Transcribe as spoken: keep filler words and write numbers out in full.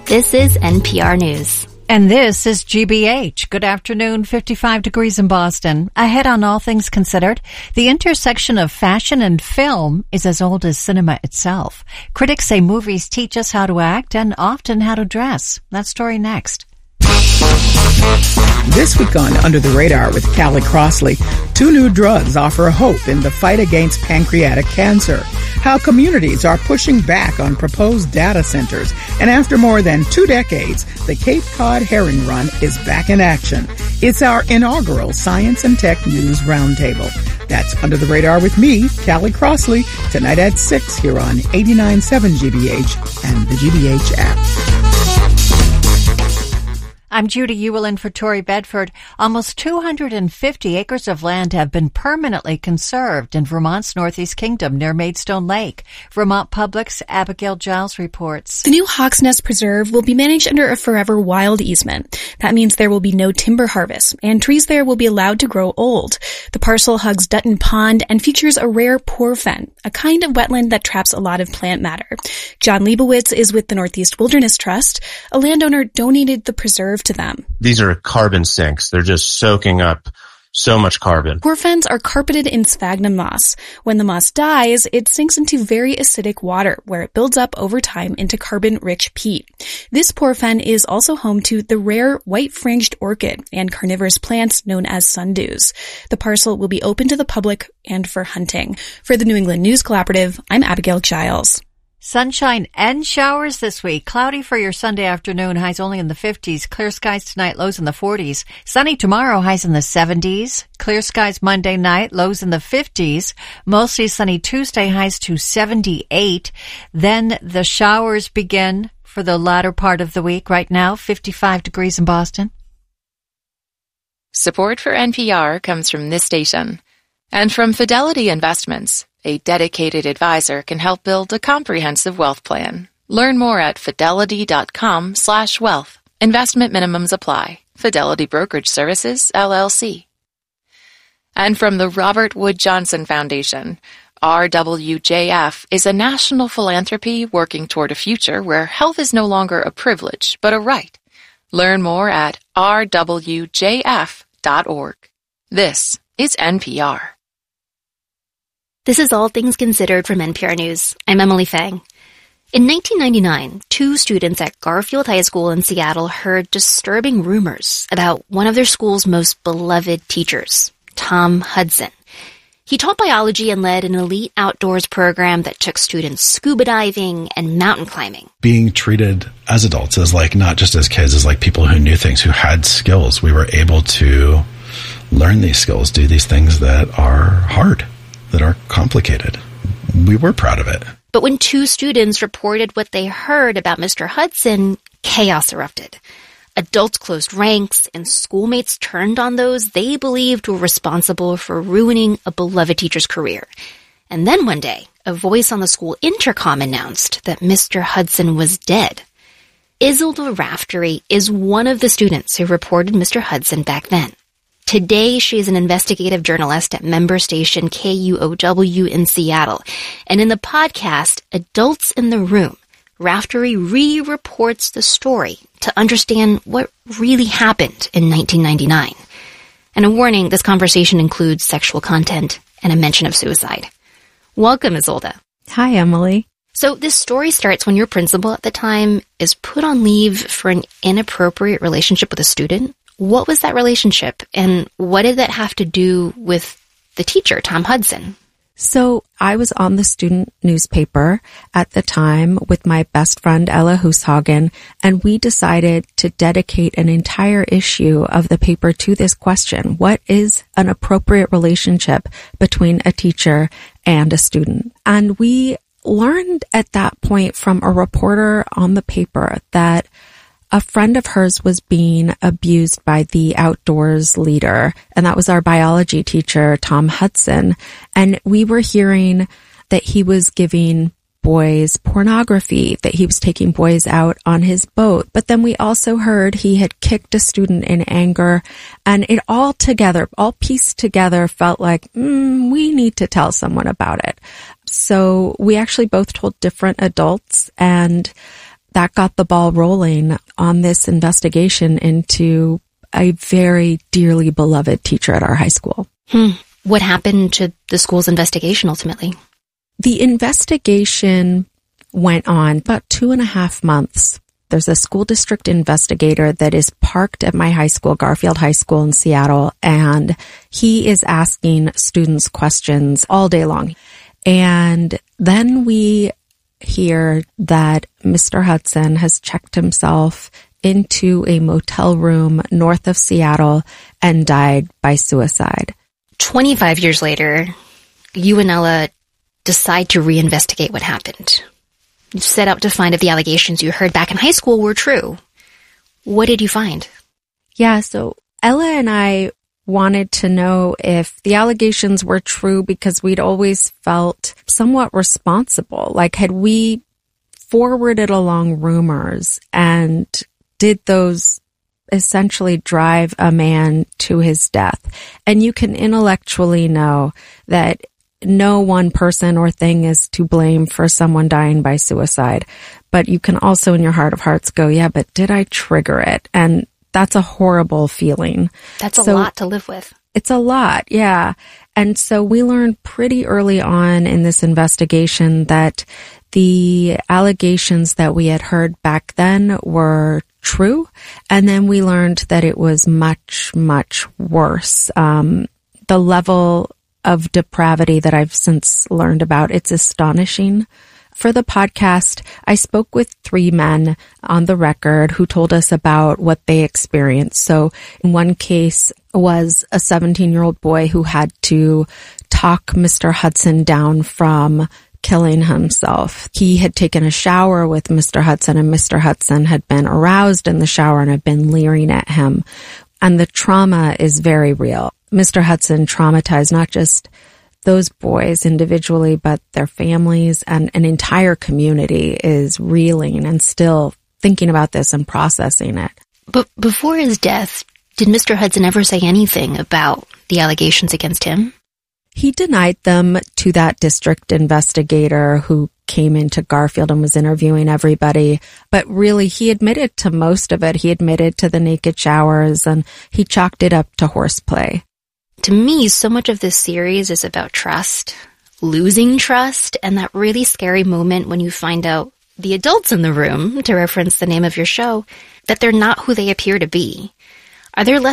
This is N P R News. And this is G B H. Good afternoon, fifty-five degrees in Boston. Ahead on All Things Considered, the intersection of fashion and film is as old as cinema itself. Critics say movies teach us how to act and often how to dress. That story next. This week on Under the Radar with Callie Crossley, two new drugs offer hope in the fight against pancreatic cancer, how communities are pushing back on proposed data centers, and after more than two decades, the Cape Cod Herring Run is back in action. It's our inaugural Science and Tech News Roundtable. That's Under the Radar with me, Callie Crossley, tonight at six here on eighty-nine point seven G B H and the G B H app. I'm Judy Ewell in for Tori Bedford. Almost two hundred fifty acres of land have been permanently conserved in Vermont's Northeast Kingdom near Maidstone Lake. Vermont Public's Abigail Giles reports. The new Hawks Nest Preserve will be managed under a forever wild easement. That means there will be no timber harvest, and trees there will be allowed to grow old. The parcel hugs Dutton Pond and features a rare porphyrin, a kind of wetland that traps a lot of plant matter. John Leibowitz is with the Northeast Wilderness Trust. A landowner donated the preserve to them. These are carbon sinks. They're just soaking up so much carbon. Porphyrins are carpeted in sphagnum moss. When the moss dies, it sinks into very acidic water, where it builds up over time into carbon-rich peat. This porphyrin is also home to the rare white-fringed orchid and carnivorous plants known as sundews. The parcel will be open to the public and for hunting. For the New England News Collaborative, I'm Abigail Giles. Sunshine and showers this week. Cloudy for your Sunday afternoon, highs only in the fifties. Clear skies tonight, lows in the forties. Sunny tomorrow, highs in the seventies. Clear skies Monday night, lows in the fifties. Mostly sunny Tuesday, highs to seventy-eight. Then the showers begin for the latter part of the week. Right now, fifty-five degrees in Boston. Support for N P R comes from this station and from Fidelity Investments. A dedicated advisor can help build a comprehensive wealth plan. Learn more at fidelity.com slash wealth. Investment minimums apply. Fidelity Brokerage Services, L L C. And from the Robert Wood Johnson Foundation, R W J F is a national philanthropy working toward a future where health is no longer a privilege, but a right. Learn more at r w j f dot org. This is N P R. This is All Things Considered from N P R News. I'm Emily Fang. In nineteen ninety-nine, two students at Garfield High School in Seattle heard disturbing rumors about one of their school's most beloved teachers, Tom Hudson. He taught biology and led an elite outdoors program that took students scuba diving and mountain climbing. Being treated as adults, as like not just as kids, as like people who knew things, who had skills. We were able to learn these skills, do these things that are hard, that are complicated. We were proud of it. But when two students reported what they heard about Mister Hudson, chaos erupted. Adults closed ranks, and schoolmates turned on those they believed were responsible for ruining a beloved teacher's career. And then one day, a voice on the school intercom announced that Mister Hudson was dead. Isolde Raftery is one of the students who reported Mister Hudson back then. Today, she is an investigative journalist at member station K U O W in Seattle. And in the podcast, Adults in the Room, Raftery re-reports the story to understand what really happened in nineteen ninety-nine. And a warning, this conversation includes sexual content and a mention of suicide. Welcome, Isolde. Hi, Emily. So this story starts when your principal at the time is put on leave for an inappropriate relationship with a student. What was that relationship, and what did that have to do with the teacher, Tom Hudson? So I was on the student newspaper at the time with my best friend, Ella Hushagen, and we decided to dedicate an entire issue of the paper to this question. What is an appropriate relationship between a teacher and a student? And we learned at that point from a reporter on the paper that a friend of hers was being abused by the outdoors leader, and that was our biology teacher, Tom Hudson. And we were hearing that he was giving boys pornography, that he was taking boys out on his boat. But then we also heard he had kicked a student in anger, and it all together, all pieced together, felt like, mm, we need to tell someone about it. So we actually both told different adults, and that got the ball rolling on this investigation into a very dearly beloved teacher at our high school. Hmm. What happened to the school's investigation ultimately? The investigation went on about two and a half months. There's a school district investigator that is parked at my high school, Garfield High School in Seattle, and he is asking students questions all day long. And then we hear that Mister Hudson has checked himself into a motel room north of Seattle and died by suicide. twenty-five years later, you and Ella decide to reinvestigate what happened. You set out to find if the allegations you heard back in high school were true. What did you find? Yeah, so Ella and I wanted to know if the allegations were true because we'd always felt somewhat responsible. Like, had we forwarded along rumors, and did those essentially drive a man to his death? And you can intellectually know that no one person or thing is to blame for someone dying by suicide. But you can also in your heart of hearts go, yeah, but did I trigger it? And that's a horrible feeling. That's a so, lot to live with. It's a lot, yeah. And so we learned pretty early on in this investigation that the allegations that we had heard back then were true. And then we learned that it was much, much worse. Um, the level of depravity that I've since learned about, it's astonishing. For the podcast, I spoke with three men on the record who told us about what they experienced. So in one case was a seventeen-year-old boy who had to talk Mister Hudson down from killing himself. He had taken a shower with Mister Hudson, and Mister Hudson had been aroused in the shower and had been leering at him. And the trauma is very real. Mister Hudson traumatized not just those boys individually, but their families, and an entire community is reeling and still thinking about this and processing it. But before his death, did Mister Hudson ever say anything about the allegations against him? He denied them to that district investigator who came into Garfield and was interviewing everybody. But really, he admitted to most of it. He admitted to the naked showers, and he chalked it up to horseplay. To me, so much of this series is about trust, losing trust, and that really scary moment when you find out the adults in the room, to reference the name of your show, that they're not who they appear to be. Are there lessons